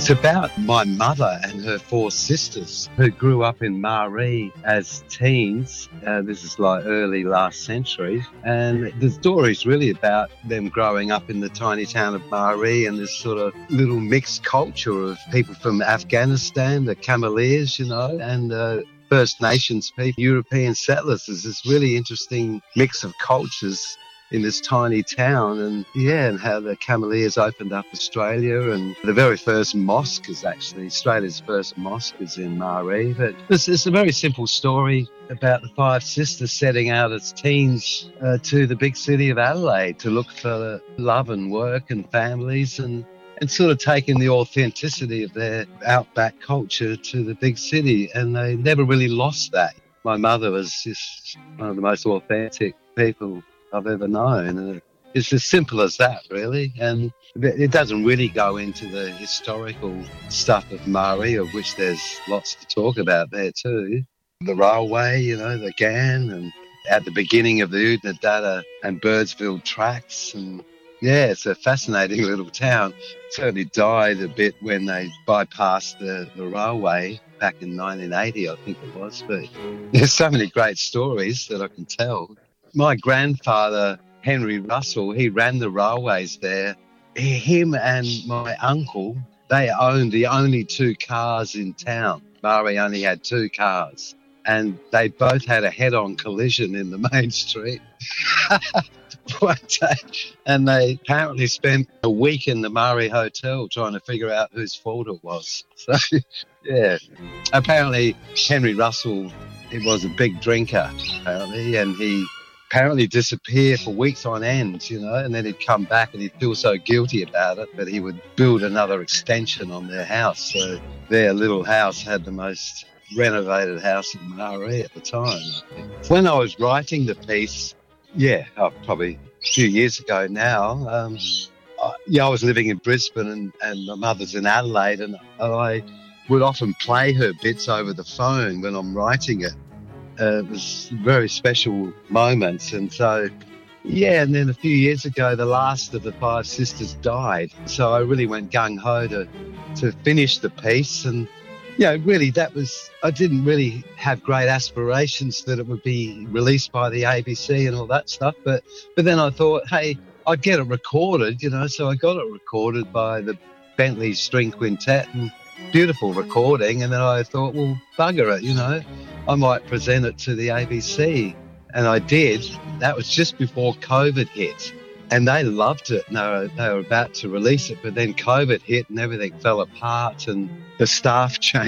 It's about my mother and her four sisters who grew up in Maree as teens. This is like early last century. And the story is really about them growing up in the tiny town of Maree and this sort of little mixed culture of people from Afghanistan, the Cameleers, and First Nations people, European settlers. There's this really interesting mix of cultures in this tiny town, and how the Cameleers opened up Australia, and the very first mosque is actually Australia's first mosque is in Maree. But it's a very simple story about the five sisters setting out as teens to the big city of Adelaide to look for love and work and families, and sort of taking the authenticity of their outback culture to the big city, and they never really lost that. My mother was just one of the most authentic people I've ever known, and it's as simple as that, really. And it doesn't really go into the historical stuff of Maree, of which there's lots to talk about there too. The railway, the Ghan, and at the beginning of the Oodnadatta and Birdsville tracks, and it's a fascinating little town. It certainly died a bit when they bypassed the railway back in 1980, I think it was. But there's so many great stories that I can tell. My grandfather, Henry Russell, he ran the railways there. Him and my uncle, they owned the only two cars in town. Maree only had two cars, and they both had a head-on collision in the main street one day. And they apparently spent a week in the Maree Hotel trying to figure out whose fault it was. So, apparently Henry Russell, he was a big drinker, apparently, and he apparently disappear for weeks on end, and then he'd come back and he'd feel so guilty about it that he would build another extension on their house. So their little house had the most renovated house in Maree at the time. When I was writing the piece, probably a few years ago now, I was living in Brisbane and my mother's in Adelaide, and I would often play her bits over the phone when I'm writing it. It was very special moments. And so, and then a few years ago, the last of the five sisters died. So I really went gung-ho to finish the piece. And, really I didn't really have great aspirations that it would be released by the ABC and all that stuff. But then I thought, hey, I'd get it recorded, so I got it recorded by the Bentley String Quintet, and beautiful recording. And then I thought, well, bugger it, I might present it to the ABC. And I did. That was just before COVID hit. And they loved it. And they were about to release it, but then COVID hit and everything fell apart and the staff changed.